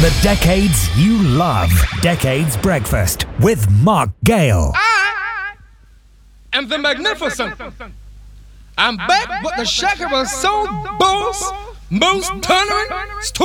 The decades you love. Decades Breakfast with Mark Gale. I am the magnificent. I'm back with the Shaker Soul Boss, most tolerant,